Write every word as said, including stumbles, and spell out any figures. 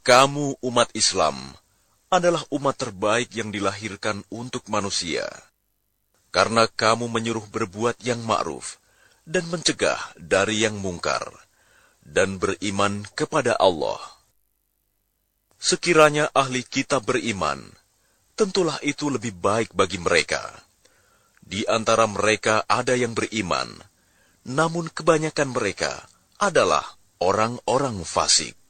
Kamu umat Islam adalah umat terbaik yang dilahirkan untuk manusia. Karena kamu menyuruh berbuat yang ma'ruf dan mencegah dari yang mungkar, dan beriman kepada Allah. Sekiranya ahli kitab beriman, tentulah itu lebih baik bagi mereka. Di antara mereka ada yang beriman, namun kebanyakan mereka adalah orang-orang fasik.